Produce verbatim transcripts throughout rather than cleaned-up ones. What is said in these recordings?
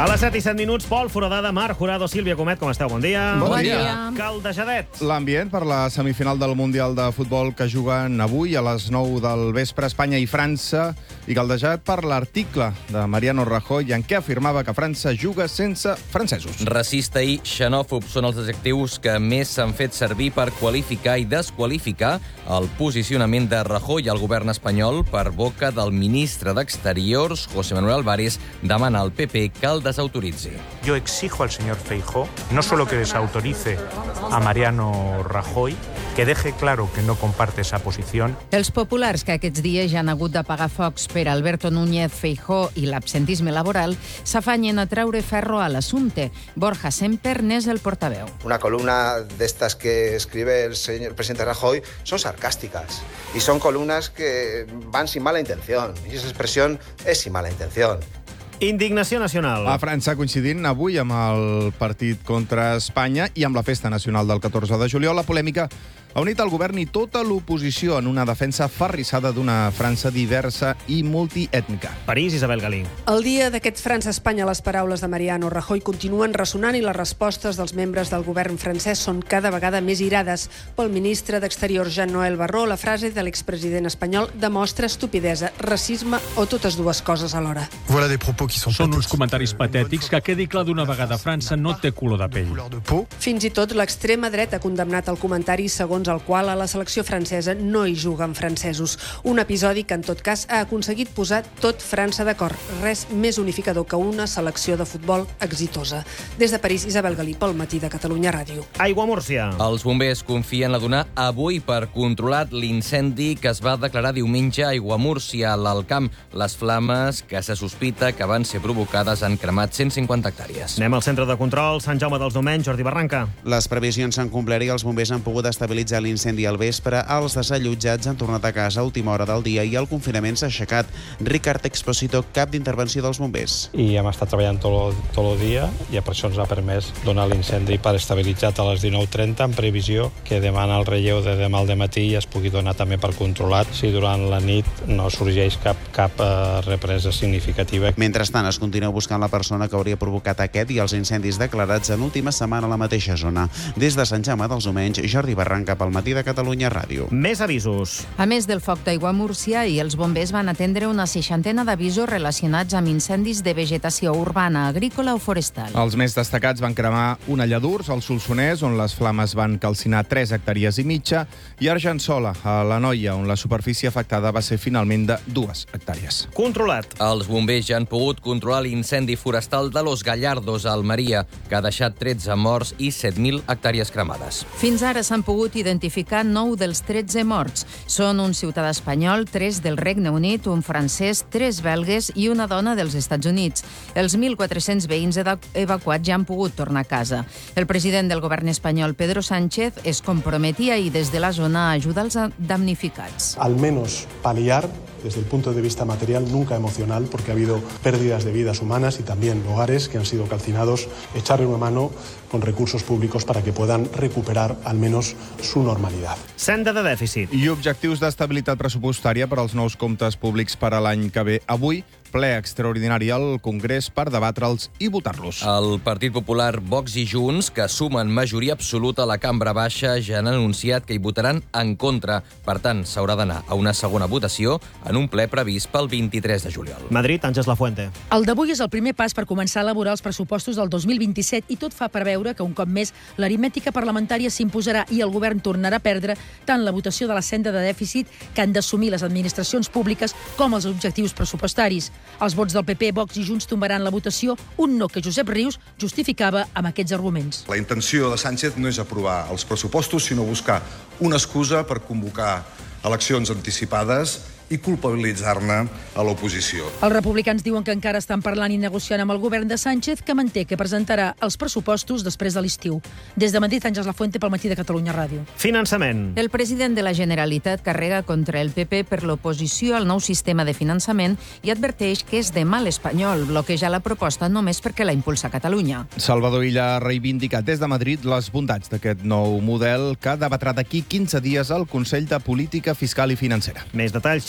A les set i set minuts, Pol Foradada, Marc Jurado, Sílvia Comet, com esteu? Bon dia. Bon, Bon dia. dia. Caldejadet. L'ambient per la semifinal del Mundial de Futbol que juguen avui a les nou del vespre Espanya i França, i caldejat per l'article de Mariano Rajoy en què afirmava que França juga sense francesos. Racista i xenòfob són els adjectius que més s'han fet servir per qualificar i desqualificar el posicionament de Rajoy al govern espanyol per boca del ministre d'Exteriors, José Manuel Álvarez, demana al P P que el desautoritzi. Yo exijo al señor Feijóo no solo que desautorice a Mariano Rajoy, que deje claro que no comparte esa posición. Els populars que aquests dies ja han hagut de pagar focs per Alberto Núñez Feijóo i l'absentisme laboral s'afanyen a treure ferro a l'assumpte. Borja Semper n'és el portaveu. Una columna de estas que escribe el señor presidente Rajoy son sarcásticas y son columnas que van sin mala intención y esa expresión es sin mala intención. Indignació nacional. A França, coincidint avui amb el partit contra Espanya i amb la festa nacional del catorze de juliol, la polèmica ha unit el govern i tota l'oposició en una defensa ferrissada d'una França diversa i multiètnica. París, Isabel Galí. El dia d'aquest França-Espanya, les paraules de Mariano Rajoy continuen ressonant i les respostes dels membres del govern francès són cada vegada més irades. Pel ministre d'Exteriors, Jean-Noël Barrot, la frase de l'expresident espanyol demostra estupidesa, racisme o totes dues coses alhora. Voilà des propos qui sont Són uns comentaris patètics que quedi clar d'una vegada França no té color de pell. Fins i tot l'extrema dreta ha condemnat el comentari segons el qual a la selecció francesa no hi juguen francesos. Un episodi que, en tot cas, ha aconseguit posar tot França d'acord. Res més unificador que una selecció de futbol exitosa. Des de París, Isabel Galí, pel Matí de Catalunya Ràdio. Aigua Múrcia. Els bombers confien a donar avui per controlat l'incendi que es va declarar diumenge a Aiguamúrcia, a l'Alt Camp. Les flames que se sospita que van ser provocades han cremat cent cinquanta hectàrees. Anem al centre de control, Sant Jaume dels Domenys, Jordi Barranca. Les previsions s'han complert i els bombers han pogut estabilitzar l'incendi al vespre. Els desallotjats han tornat a casa a última hora del dia i el confinament s'ha aixecat. Ricard Exposito, cap d'intervenció dels bombers. I hem estat treballant tot, tot el dia i per això ens ha permès donar l'incendi per estabilitzat a les dinou trenta en previsió que demana el relleu de demà al dematí i es pugui donar també per controlat si durant la nit no sorgeix cap, cap eh, represa significativa. Mentrestant, es continua buscant la persona que hauria provocat aquest i els incendis declarats en última setmana a la mateixa zona. Des de Sant Jaume dels Domenys, Jordi Barranca, pel Matí de Catalunya Ràdio. Més avisos. A més del foc d'Aiguamúrcia, i els bombers van atendre una seixantena d'avisos relacionats amb incendis de vegetació urbana, agrícola o forestal. Els més destacats van cremar una lladurs al Solsonès, on les flames van calcinar tres hectàrees i mitja, i a Argençola, a l'Anoia, on la superfície afectada va ser finalment de dues hectàrees. Controlat. Els bombers ja han pogut controlar l'incendi forestal de Los Gallardos, a Almeria, que ha deixat tretze morts i set mil hectàrees cremades. Fins ara s'han pogut identificar nou dels tretze morts. Són un ciutadà espanyol, tres del Regne Unit, un francès, tres belgues i una dona dels Estats Units. Els mil quatre-cents veïns evacuats ja han pogut tornar a casa. El president del govern espanyol, Pedro Sánchez, es comprometia i des de la zona a ajudar els damnificats. Al menos paliar desde el punto de vista material, nunca emocional, porque ha habido pérdidas de vidas humanas y también hogares que han sido calcinados, echarle una mano con recursos públicos para que puedan recuperar al menos su normalidad. Senda de dèficit. I objectius d'estabilitat pressupostària per als nous comptes públics per a l'any que ve. Avui, ple extraordinari al Congrés per debatre'ls i votar-los. El Partit Popular, Vox i Junts, que sumen majoria absoluta a la cambra baixa, ja han anunciat que hi votaran en contra. Per tant, s'haurà d'anar a una segona votació en un ple previst pel vint-i-tres de juliol. Madrid, Àngels Lafuente. El d'avui és el primer pas per començar a elaborar els pressupostos del dos mil vint-i-set i tot fa preveure que un cop més l'aritmètica parlamentària s'imposarà i el govern tornarà a perdre tant la votació de la senda de dèficit que han d'assumir les administracions públiques com els objectius pressupostaris. Els vots del P P, Vox i Junts tombaran la votació, un no que Josep Rius justificava amb aquests arguments. La intenció de Sánchez no és aprovar els pressupostos, sinó buscar una excusa per convocar eleccions anticipades i culpabilitzar-ne a l'oposició. Els republicans diuen que encara estan parlant i negociant amb el govern de Sánchez, que manté que presentarà els pressupostos després de l'estiu. Des de Madrid, Àngels Lafuente, pel Matí de Catalunya Ràdio. Finançament. El president de la Generalitat carrega contra el P P per l'oposició al nou sistema de finançament i adverteix que és de mal espanyol bloquejar la proposta només perquè la impulsa Catalunya. Salvador Illa ha reivindicat des de Madrid les bondats d'aquest nou model que debatrà d'aquí quinze dies al Consell de Política Fiscal i Financera. Més detalls,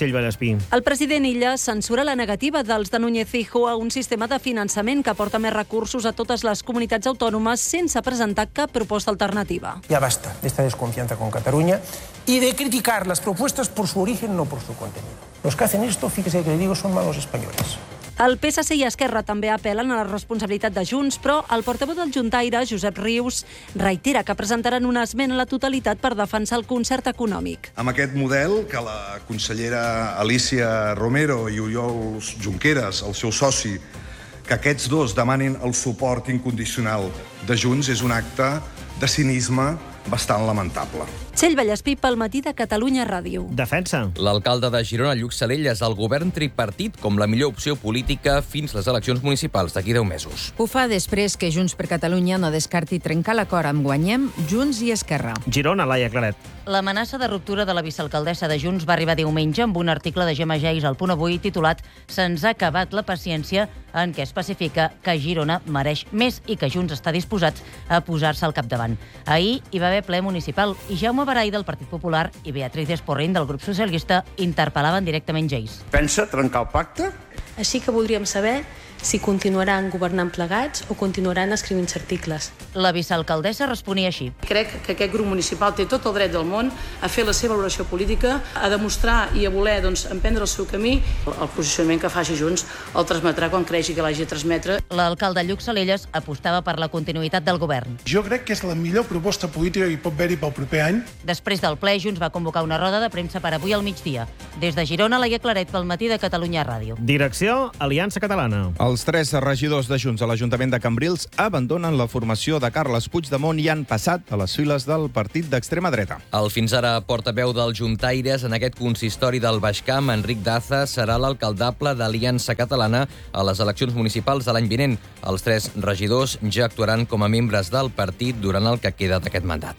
Txell Vallespí. El president Illa censura la negativa dels de Núñez Fijo a un sistema de finançament que aporta més recursos a totes les comunitats autònomes sense presentar cap proposta alternativa. Ya basta de esta desconfianza con Cataluña y de criticar las propuestas por su origen, no por su contenido. Los que hacen esto, fíjese que le digo, son malos españoles. El P S C i Esquerra també apel·len a la responsabilitat de Junts, però el portaveu del Juntaire, Josep Rius, reitera que presentaran una esmena a la totalitat per defensar el concert econòmic. Amb aquest model que la consellera Alicia Romero i Oriol Junqueras, el seu soci, que aquests dos demanin el suport incondicional de Junts és un acte de cinisme bastant lamentable. Txell Vallespí pel Matí de Catalunya Ràdio. Defensa. L'alcalde de Girona, Lluc Salelles, el govern tripartit com la millor opció política fins les eleccions municipals d'aquí deu mesos. Ho fa després que Junts per Catalunya no descarti trencar l'acord amb Guanyem, Junts i Esquerra. Girona, Laia Claret. L'amenaça de ruptura de la vicealcaldessa de Junts va arribar diumenge amb un article de Gemma Geis al Punt Avui titulat «Se'ns ha acabat la paciència», en què especifica que Girona mereix més i que Junts està disposat a posar-se al capdavant. Ahir hi va haver ple municipal i Jaume Barai del Partit Popular i Beatriz Esporrin del grup socialista interpel·laven directament Geis. Pensa trencar el pacte? Així que voldríem saber si continuaran governant plegats o continuaran escrivint articles. La vicealcaldessa responia així. Crec que aquest grup municipal té tot el dret del món a fer la seva valoració política, a demostrar i a voler doncs, emprendre el seu camí. El posicionament que faci Junts el transmetrà quan creixi que l'hagi de transmetre. L'alcalde Lluc Salelles apostava per la continuïtat del govern. Jo crec que és la millor proposta política que hi pot haver-hi pel proper any. Després del ple, Junts va convocar una roda de premsa per avui al migdia. Des de Girona, Laia Claret pel Matí de Catalunya Ràdio. Direcció, Aliança Catalana. Els tres regidors de Junts a l'Ajuntament de Cambrils abandonen la formació de Carles Puigdemont i han passat a les files del partit d'extrema dreta. El fins ara portaveu dels Juntaires en aquest consistori del Baix Camp, Enric Daza, serà l'alcaldable d'Aliança Catalana a les eleccions municipals de l'any vinent. Els tres regidors ja actuaran com a membres del partit durant el que queda d'aquest mandat.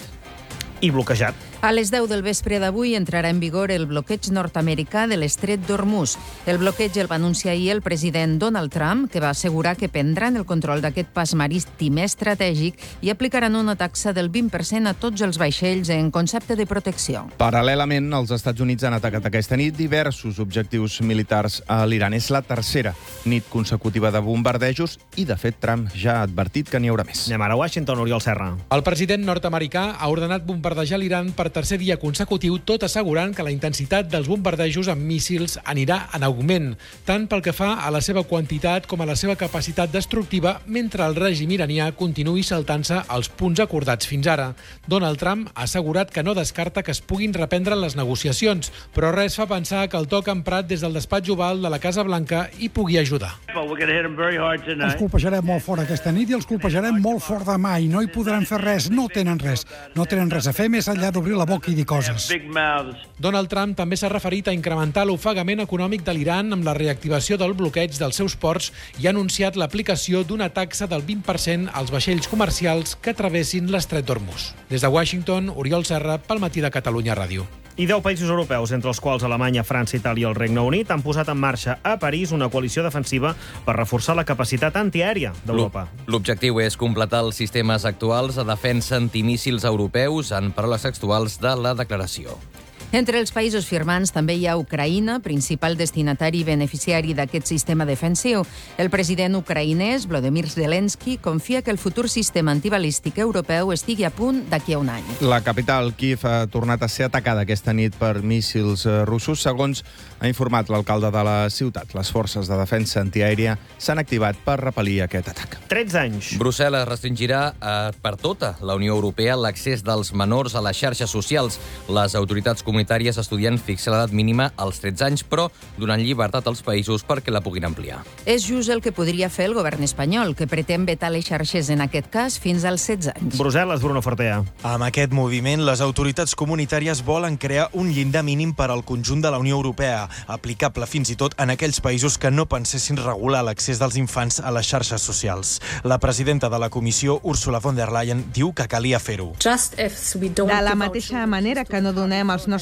I bloquejat. A les deu del vespre d'avui entrarà en vigor el bloqueig nord-americà de l'estret d'Hormuz. El bloqueig el va anunciar ahir el president Donald Trump, que va assegurar que prendran el control d'aquest pas marítim estratègic i aplicaran una taxa del vint per cent a tots els vaixells en concepte de protecció. Paral·lelament, els Estats Units han atacat aquesta nit diversos objectius militars a l'Iran. És la tercera nit consecutiva de bombardejos i, de fet, Trump ja ha advertit que n'hi haurà més. Anem ara a Washington, Oriol Serra. El president nord-americà ha ordenat bombardejar l'Iran per tercer dia consecutiu, tot assegurant que la intensitat dels bombardejos amb míssils anirà en augment, tant pel que fa a la seva quantitat com a la seva capacitat destructiva, mentre el règim iranià continuï saltant-se els punts acordats fins ara. Donald Trump ha assegurat que no descarta que es puguin reprendre les negociacions, però res fa pensar que el toc emprat des del despatx oval de la Casa Blanca hi pugui ajudar. Els colpejarem molt fort aquesta nit i els colpejarem molt fort demà i no hi podran fer res, no tenen res. No tenen res a fer més enllà d'obrir la boca i dir coses. Donald Trump també s'ha referit a incrementar l'ofegament econòmic de l'Iran amb la reactivació del bloqueig dels seus ports i ha anunciat l'aplicació d'una taxa del vint per cent als vaixells comercials que travessin l'estret d'Hormuz. Des de Washington, Oriol Serra, pel Matí de Catalunya Ràdio. I deu països europeus, entre els quals Alemanya, França, Itàlia i el Regne Unit, han posat en marxa a París una coalició defensiva per reforçar la capacitat antiaèria d'Europa. L'objectiu és completar els sistemes actuals de defensa antimíssils europeus, en paraules textuals de la declaració. Entre els països firmants també hi ha Ucraïna, principal destinatari i beneficiari d'aquest sistema defensiu. El president ucraïnès, Volodymyr Zelensky, confia que el futur sistema antibalístic europeu estigui a punt d'aquí a un any. La capital, Kíev, ha tornat a ser atacada aquesta nit per míssils russos, segons ha informat l'alcalde de la ciutat. Les forces de defensa antiaèria s'han activat per repel·lir aquest atac. tretze anys. Brussel·les restringirà eh, per tota la Unió Europea l'accés dels menors a les xarxes socials. Les autoritats comunitàries estudien fixar l'edat mínima als tretze anys, però donant llibertat als països perquè la puguin ampliar. És just el que podria fer el govern espanyol, que pretén vetar les xarxes, en aquest cas, fins als setze anys. Brussel·les, Bruno Fortea. Amb aquest moviment, les autoritats comunitàries volen crear un llindar mínim per al conjunt de la Unió Europea, aplicable fins i tot en aquells països que no pensessin regular l'accés dels infants a les xarxes socials. La presidenta de la Comissió, Ursula von der Leyen, diu que calia fer-ho. De la mateixa manera que no donem als nostres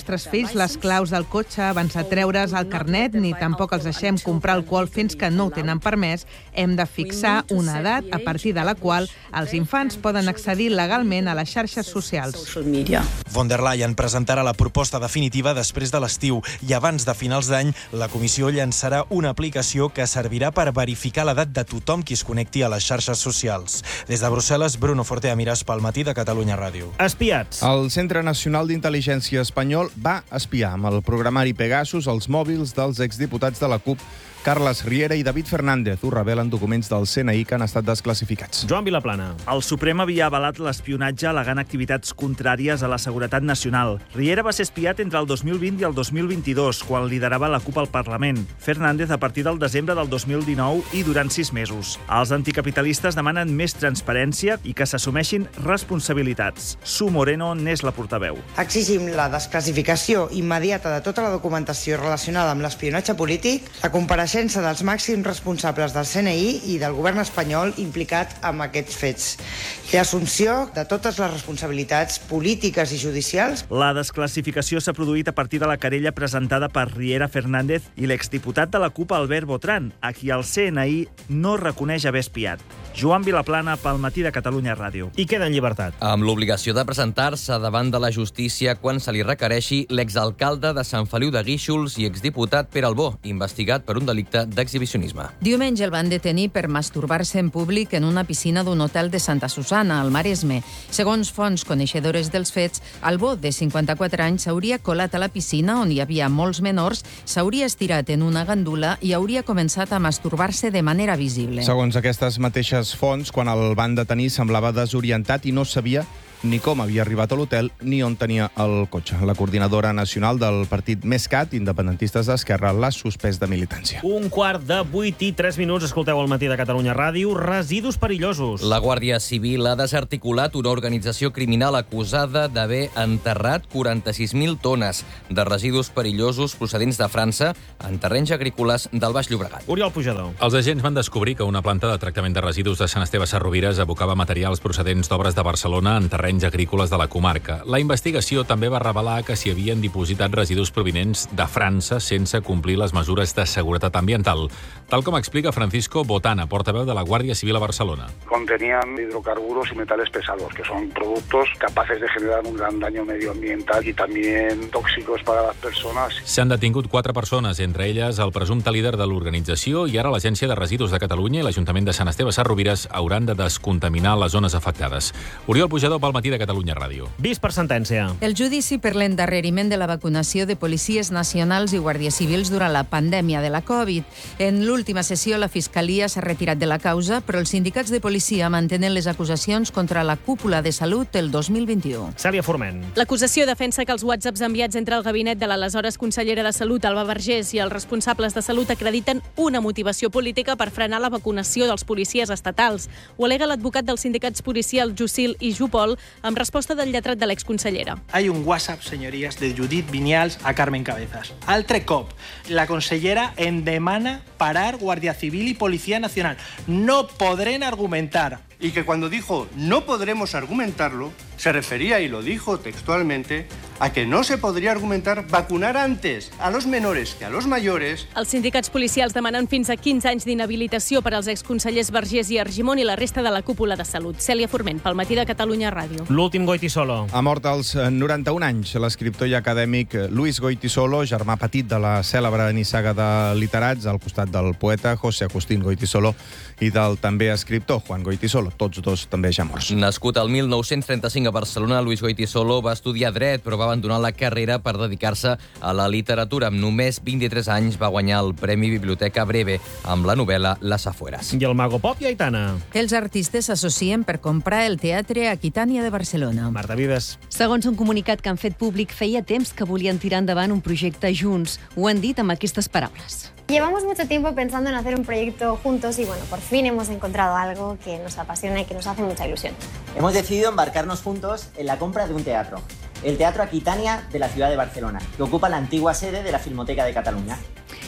nostres fills les claus del cotxe abans de treure's el carnet, ni tampoc els deixem comprar alcohol fins que no ho tenen permès. Hem de fixar una edat a partir de la qual els infants poden accedir legalment a les xarxes socials. Von der Leyen presentarà la proposta definitiva després de l'estiu i abans de finals d'any la comissió llançarà una aplicació que servirà per verificar l'edat de tothom qui es connecti a les xarxes socials. Des de Brussel·les, Bruno Fortea-Miràs pel Matí de Catalunya Ràdio. Espiats. El Centre Nacional d'Intel·ligència espanyol va espiar amb el programari Pegasus els mòbils dels exdiputats de la CUP Carles Riera i David Fernández. Ho revelen documents del C N I que han estat desclassificats. Joan Vilaplana. El Suprem havia avalat l'espionatge alegant activitats contràries a la seguretat nacional. Riera va ser espiat entre el dos mil vint i el dos mil vint-i-dos, quan liderava la CUP al Parlament. Fernández a partir del desembre del dos mil dinou i durant sis mesos. Els anticapitalistes demanen més transparència i que s'assumeixin responsabilitats. Su Moreno n'és la portaveu. Exigim la desclassificació immediata de tota la documentació relacionada amb l'espionatge polític, la compareixença dels màxims responsables del C N I i del govern espanyol implicat amb aquests fets i l'assumpció de totes les responsabilitats polítiques i judicials. La desclassificació s'ha produït a partir de la querella presentada per Riera Fernández i l'exdiputat de la CUP Albert Botran, a qui el C N I no reconeix haver espiat. Joan Vilaplana pel Matí de Catalunya Ràdio. I queda en llibertat. Amb l'obligació de presentar-se davant de la justícia quan se li requereixi l'exalcalde de Sant Feliu de Guíxols i exdiputat Pere Albó, investigat per un delicte d'exhibicionisme. Diumenge el van detenir per masturbar-se en públic en una piscina d'un hotel de Santa Susana, al Maresme. Segons fonts coneixedores dels fets, Albó, de cinquanta-quatre anys, s'hauria colat a la piscina on hi havia molts menors, s'hauria estirat en una gandula i hauria començat a masturbar-se de manera visible. Segons aquestes mateixes fonts, quan el van detenir semblava desorientat i no sabia ni com havia arribat a l'hotel ni on tenia el cotxe. La coordinadora nacional del partit MesCat, Independentistes d'Esquerra, l'ha suspès de militància. Un quart de vuit i tres minuts. Escolteu al Matí de Catalunya Ràdio. Residus perillosos. La Guàrdia Civil ha desarticulat una organització criminal acusada d'haver enterrat quaranta-sis mil tones de residus perillosos procedents de França en terrenys agrícoles del Baix Llobregat. Oriol Pujador. Els agents van descobrir que una planta de tractament de residus de Sant Esteve Sesrovires abocava materials procedents d'obres de Barcelona en terrenys agrícoles de la comarca. La investigació també va revelar que s'hi havien dipositat residus provinents de França sense complir les mesures de seguretat ambiental, tal com explica Francisco Botana, portaveu de la Guàrdia Civil a Barcelona. Contenían hidrocarburos y metales pesados, que son productos capaces de generar un gran daño medioambiental y también tóxicos para las personas. S'han detingut quatre persones, entre elles el presumpte líder de l'organització, i ara l'Agència de Residus de Catalunya i l'Ajuntament de Sant Esteve Sesrovires hauran de descontaminar les zones afectades. Oriol Pujador pel Matí de Catalunya Ràdio. Vist per sentència. El judici per l'endarreriment de la vacunació de policies nacionals i guàrdies civils durant la pandèmia de la Covid. En l'última sessió, la Fiscalia s'ha retirat de la causa, però els sindicats de policia mantenen les acusacions contra la cúpula de salut el dos mil vint-i-u. Cèlia Forment. L'acusació defensa que els whatsapps enviats entre el gabinet de l'aleshores consellera de Salut, Alba Vergés, i els responsables de Salut acrediten una motivació política per frenar la vacunació dels policies estatals. Ho al·lega l'advocat dels sindicats policials Jusil i Jupol, amb resposta del lletrat de l'exconsellera. Hay un WhatsApp, señorías, de Judit Viñals a Carmen Cabezas. Altre cop, la consellera en demana parar Guardia Civil y Policía Nacional. No podrán argumentar. Y que cuando dijo no podremos argumentarlo, se refería, y lo dijo textualmente, a que no se podria argumentar vacunar antes a los menores que a los mayores. Els sindicats policials demanen fins a quinze anys d'inhabilitació per als exconsellers Vergés i Argimon i la resta de la cúpula de Salut. Cèlia Forment, pel Matí de Catalunya Ràdio. L'últim Goytisolo. Ha mort als noranta-un anys l'escriptor i acadèmic Luis Goytisolo, germà petit de la cèlebre nissaga de literats, al costat del poeta José Agustín Goytisolo i del també escriptor Juan Goytisolo, tots dos també ja morts. Nascut al mil nou-cents trenta-cinc a Barcelona, Luis Goytisolo va estudiar dret, però va abandonar la carrera per dedicar-se a la literatura. Amb només vint-i-tres anys va guanyar el Premi Biblioteca Breve amb la novel·la Las Afueras. I el Mago Pop i Aitana. Els artistes s'associen per comprar el Teatre Aquitània de Barcelona. Marta Vives. Segons un comunicat que han fet públic, feia temps que volien tirar endavant un projecte junts. Ho han dit amb aquestes paraules. Llevamos mucho tiempo pensando en hacer un proyecto juntos y, bueno, por fin hemos encontrado algo que nos apasiona y que nos hace mucha ilusión. Hemos decidido embarcarnos juntos en la compra de un teatro, el Teatro Aquitània de la ciudad de Barcelona, que ocupa la antigua sede de la Filmoteca de Cataluña.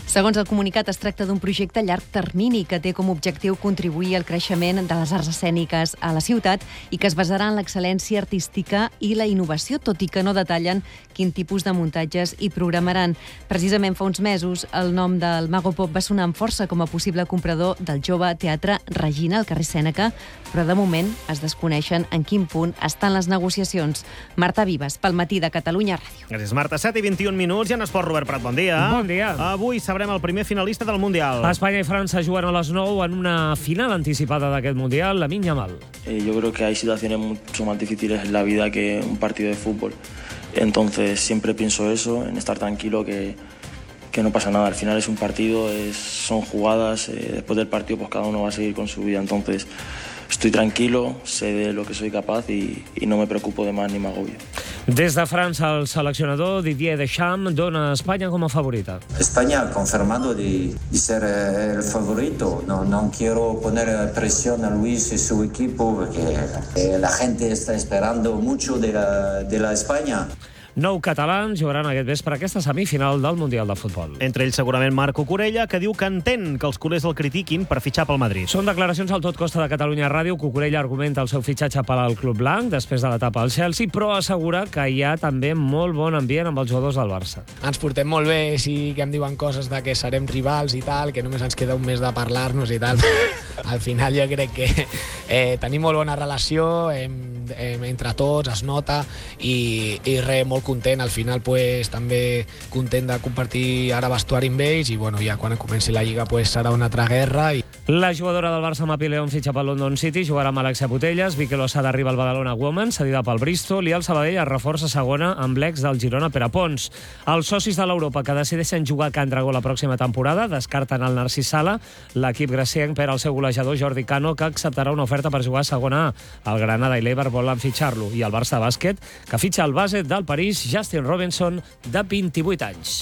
Segons el comunicat, es tracta d'un projecte a llarg termini que té com a objectiu contribuir al creixement de les arts escèniques a la ciutat i que es basarà en l'excel·lència artística i la innovació, tot i que no detallen quin tipus de muntatges hi programaran. Precisament fa uns mesos, el nom del Mago Pop va sonar amb força com a possible comprador del jove Teatre Regina al carrer Sèneca, però de moment es desconeixen en quin punt estan les negociacions. Marta Vives, pel Matí de Catalunya Ràdio. Gràcies, Marta. set i vint-i-un minuts i en esport, Robert Prat, bon dia. Bon dia. Avui sabrem el primer finalista del Mundial. Espanya i França juguen a les nou en una final anticipada d'aquest Mundial, Lamine Yamal. Eh, yo creo que hay situaciones mucho más difíciles en la vida que un partido de fútbol. Entonces siempre pienso eso, en estar tranquilo, que, que no pasa nada. Al final es un partido, es, son jugadas, eh, después del partido pues cada uno va a seguir con su vida. Entonces estoy tranquilo, sé de lo que soy capaz y, y no me preocupo de más ni me agobio. Des de França, el seleccionador Didier Deschamps dona a Espanya com a favorita. España ha confirmado de, de ser el favorito. No, no quiero poner presión a Luis y su equipo porque eh, la gente está esperando mucho de la, de la España. Nou catalans jugaran aquest vespre aquesta semifinal del Mundial de Futbol. Entre ells segurament Marc Cucurella, que diu que entén que els culers el critiquin per fitxar pel Madrid. Són declaracions al Tot Costa de Catalunya Ràdio. Cucurella argumenta el seu fitxatge per al Club Blanc després de l'etapa al Chelsea, però assegura que hi ha també molt bon ambient amb els jugadors del Barça. Ens portem molt bé, sí que em diuen coses de que serem rivals i tal, que només ens queda un mes de parlar-nos i tal. Al final jo crec que eh, tenim molt bona relació eh, eh, entre tots, es nota, i, i res, molt content, al final pues, també content de compartir ara vestuari amb ells i bueno, ja quan comenci la Lliga pues, serà una altra guerra. I... La jugadora del Barça, Mapi León, fitxa pel London City, jugarà amb Alexia Putellas, Vicky Losada arriba al Badalona Women, cedida pel Bristol, i el Sabadell es reforça segona amb l'ex del Girona, Pere Pons. Els socis de l'Europa que decideixen jugar a Can Dragó la pròxima temporada descarten el Narcís Sala, l'equip gracienc per al seu golejador Jordi Cano, que acceptarà una oferta per jugar a segona A. El Granada i l'Eibar volen fitxar-lo, i el Barça Bàsquet, que fitxa el base del París, Justin Robinson, de vint-i-vuit anys.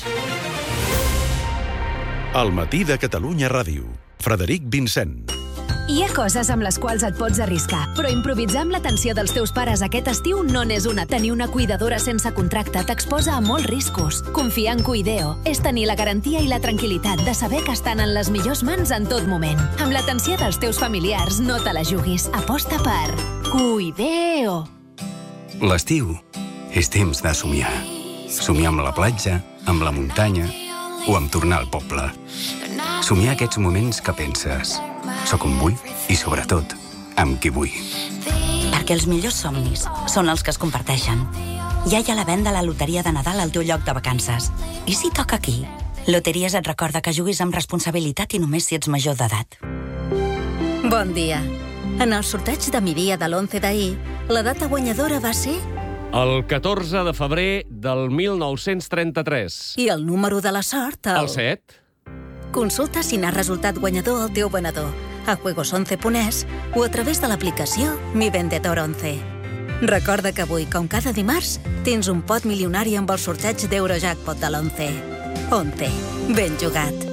El Matí de Catalunya Ràdio. Frederic Vincent. Hi ha coses amb les quals et pots arriscar, però improvisar amb l'atenció dels teus pares aquest estiu no n'és una. Tenir una cuidadora sense contracte t'exposa a molts riscos. Confiar en Cuideo és tenir la garantia i la tranquil·litat de saber que estan en les millors mans en tot moment. Amb l'atenció dels teus familiars no te la juguis. Aposta per Cuideo. L'estiu és temps de somiar. Somiar amb la platja, amb la muntanya o amb tornar al poble. Somiar aquests moments que penses soc on vull i, sobretot, amb qui vull. Perquè els millors somnis són els que es comparteixen. Ja hi ha la venda a la loteria de Nadal al teu lloc de vacances. I si toca aquí? Loteries et recorda que juguis amb responsabilitat i només si ets major d'edat. Bon dia. En el sorteig de migdia de l'onze d'ahir, la data guanyadora va ser... El catorze de febrer del mil nou-cents trenta-tres. I el número de la sort, el... El set. Consulta si n'ha resultat guanyador el teu venedor a juegos once punt es o a través de l'aplicació Mi Vendedor once. Recorda que avui, com cada dimarts, tens un pot milionari amb el sorteig d'Eurojackpot de l'onze. once. Ben jugat.